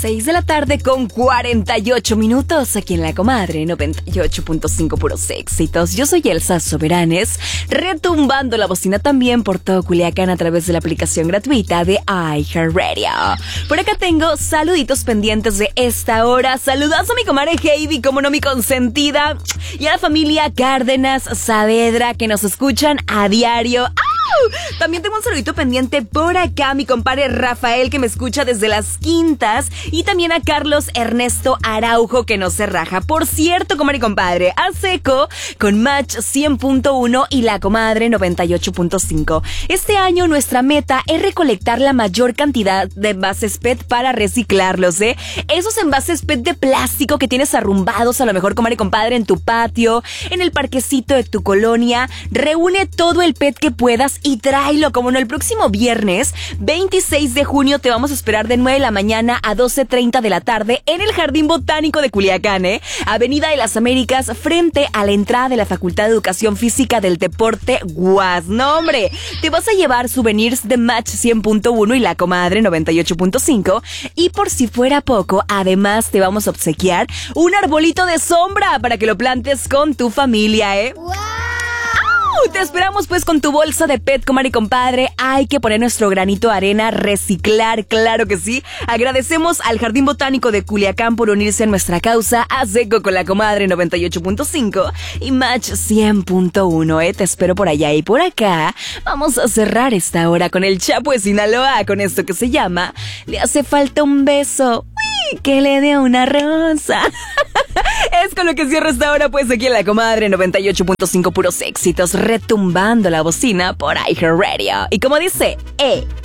6 de la tarde con 48 minutos aquí en La Comadre 98.5 puros éxitos. Yo soy Elsa Soberanes, retumbando la bocina también por todo Culiacán a través de la aplicación gratuita de iHeartRadio. Por acá tengo saluditos pendientes de esta hora. Saludos a mi comadre Heidi, como no, mi consentida, y a la familia Cárdenas Saavedra que nos escuchan a diario. También tengo un saludito pendiente por acá, mi compadre Rafael, que me escucha desde Las Quintas, y también a Carlos Ernesto Araujo, que no se raja. Por cierto, comadre y compadre, a seco con Match 100.1 y La Comadre 98.5. Este año nuestra meta es recolectar la mayor cantidad de envases PET para reciclarlos, esos envases PET de plástico que tienes arrumbados, a lo mejor, comadre y compadre, en tu patio, en el parquecito de tu colonia. Reúne todo el PET que puedas y tráelo. Como no, el próximo viernes 26 de junio te vamos a esperar de 9 de la mañana a 12:30 de la tarde en el Jardín Botánico de Culiacán, Avenida de las Américas, frente a la entrada de la Facultad de Educación Física del Deporte UAS. No, hombre, te vas a llevar souvenirs de Match 100.1 y La Comadre 98.5, y por si fuera poco, además te vamos a obsequiar un arbolito de sombra para que lo plantes con tu familia, ¡Wow! Te esperamos pues con tu bolsa de PET, comadre y compadre. Hay que poner nuestro granito de arena, reciclar, claro que sí. Agradecemos al Jardín Botánico de Culiacán por unirse a nuestra causa, a seco con La Comadre 98.5 y Match 100.1, Te espero por allá y por acá. Vamos a cerrar esta hora con el Chapo de Sinaloa, con esto que se llama Le hace falta un beso, que le dé una rosa. Es con lo que cierro esta hora, pues, aquí en La Comadre 98.5 puros éxitos, retumbando la bocina por iHeartRadio. Y como dice,